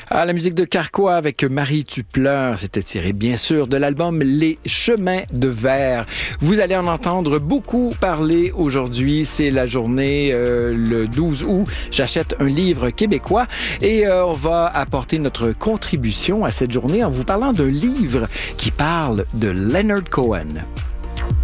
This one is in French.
Ah, la musique de Carquois avec Marie tu pleures, c'était tiré bien sûr de l'album Les Chemins de Verre. Vous allez en entendre beaucoup parler aujourd'hui, c'est la journée le 12 août. J'achète un livre québécois et on va apporter notre contribution à cette journée en vous parlant d'un livre qui parle de Leonard Cohen.